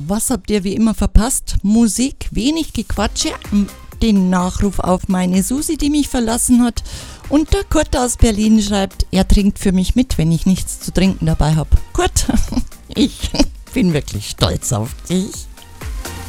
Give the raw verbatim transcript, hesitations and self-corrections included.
was habt ihr wie immer verpasst? Musik, wenig Gequatsche, den Nachruf auf meine Susi, die mich verlassen hat. Und der Kurt aus Berlin schreibt, er trinkt für mich mit, wenn ich nichts zu trinken dabei habe. Kurt, ich bin wirklich stolz auf dich.